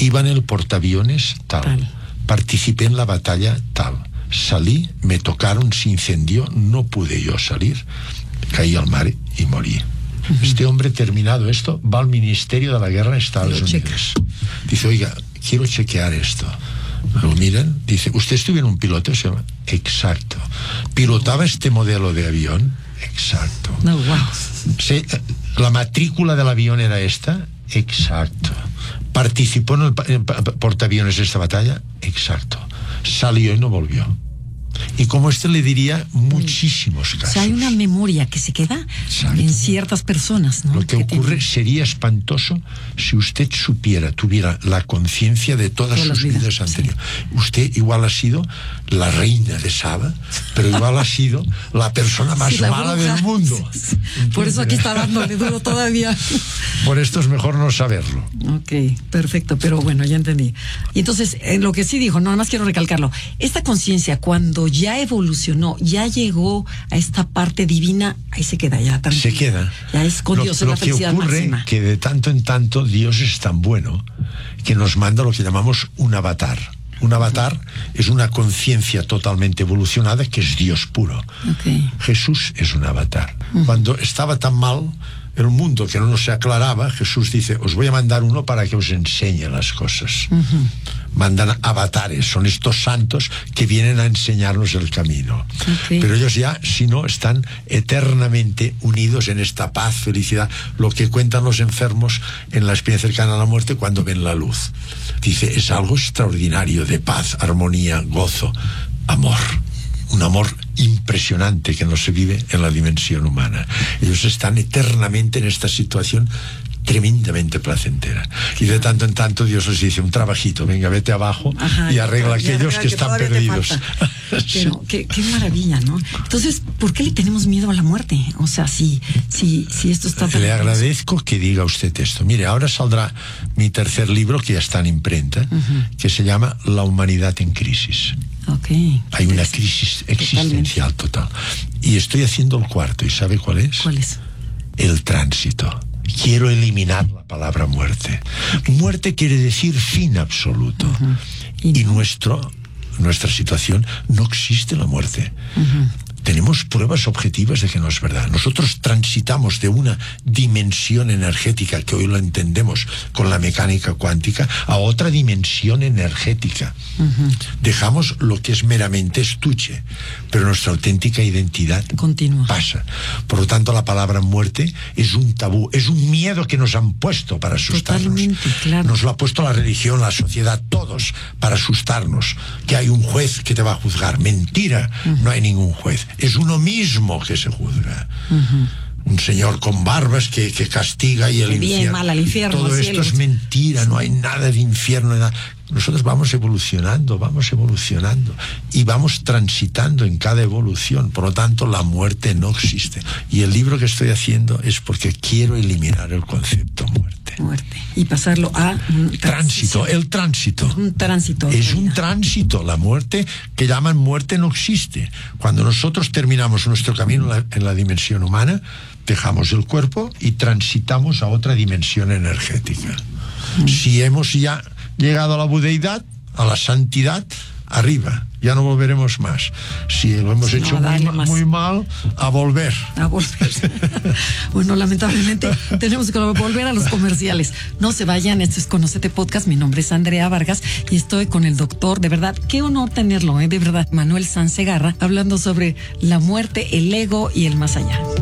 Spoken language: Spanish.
iba en el portaaviones tal. Participé en la batalla tal. Salí, me tocaron, se incendió, no pude yo salir, caí al mar y morí. Este hombre, terminado esto, va al Ministerio de la Guerra de Estados Unidos. Dice, oiga, quiero chequear esto. Lo miran, dice, ¿usted estuvo en un piloto? Se llama, exacto. ¿Pilotaba este modelo de avión? Exacto. No, wow. ¿La matrícula del avión era esta? Exacto. ¿Participó en el portaaviones de esta batalla? Exacto. Salió y no volvió. Y como le diría muchísimos casos. O sea, hay una memoria que se queda en ciertas personas, ¿no? Lo que ocurre sería espantoso si usted tuviera la conciencia de todas sus vidas anteriores. Sí. Usted igual ha sido la reina de Saba, pero igual ha sido la persona más mala del mundo. Sí. Por eso aquí está dándole duro todavía. Por esto es mejor no saberlo. Ok, perfecto, pero bueno, ya entendí. Y entonces, lo que sí dijo, nada más quiero recalcarlo, esta conciencia cuando ya evolucionó, ya llegó a esta parte divina, ahí se queda ya tranquilo. Se queda. Ya es con Dios, es la felicidad máxima. Lo que ocurre que de tanto en tanto Dios es tan bueno que nos manda lo que llamamos un avatar. Un avatar es una conciencia totalmente evolucionada que es Dios puro. Jesús es un avatar. Cuando estaba tan mal el mundo que no nos aclaraba, Jesús dice, os voy a mandar uno para que os enseñe las cosas. Mandan avatares, son estos santos que vienen a enseñarnos el camino. Pero ellos ya, si no, están eternamente unidos en esta paz, felicidad, lo que cuentan los enfermos en la experiencia cercana a la muerte cuando ven la luz. Dice, es algo extraordinario de paz, armonía, gozo, amor. Un amor impresionante que no se vive en la dimensión humana. Ellos están eternamente en esta situación tremendamente placentera. Y de tanto en tanto Dios les dice, un trabajito, venga, vete abajo y arregla aquellos que están perdidos. Pero qué maravilla, ¿no? Entonces, ¿por qué le tenemos miedo a la muerte? O sea, si esto está... Le agradezco que diga usted esto. Mire, ahora saldrá mi tercer libro, que ya está en imprenta, que se llama La humanidad en crisis. Hay una crisis existencial total. Y estoy haciendo el cuarto, ¿y sabe cuál es? ¿Cuál es? El tránsito. Quiero eliminar la palabra muerte. Muerte quiere decir fin absoluto. Y nuestra situación no existe la muerte. Tenemos pruebas objetivas de que no es verdad. Nosotros transitamos de una dimensión energética, que hoy lo entendemos con la mecánica cuántica, a otra dimensión energética. Dejamos lo que es meramente estuche, pero nuestra auténtica identidad continúa. Pasa. Por lo tanto, la palabra muerte es un tabú, es un miedo que nos han puesto para asustarnos. Totalmente, claro. Nos lo ha puesto la religión, la sociedad, todos, para asustarnos. Que hay un juez que te va a juzgar. Mentira, no hay ningún juez. Es uno mismo que se juzga. Un señor con barbas que castiga y el bien, infierno. Mal al infierno. Todo esto es mentira, no hay nada de infierno. Nada. Nosotros vamos evolucionando y vamos transitando en cada evolución. Por lo tanto, la muerte no existe. Y el libro que estoy haciendo es porque quiero eliminar el concepto muerte. Y pasarlo a un tránsito. El tránsito. Un tránsito. Es un tránsito. La muerte, que llaman muerte, no existe. Cuando nosotros terminamos nuestro camino en la dimensión humana, dejamos el cuerpo y transitamos a otra dimensión energética. Si hemos ya llegado a la budeidad, a la santidad, arriba, ya no volveremos más. Si lo hemos hecho muy mal, a volver. Bueno, lamentablemente tenemos que volver a los comerciales. No se vayan, esto es Conócete Podcast. Mi nombre es Andrea Vargas y estoy con el doctor, de verdad, qué honor tenerlo, de verdad, Manuel Sanz Segarra, hablando sobre la muerte, el ego y el más allá.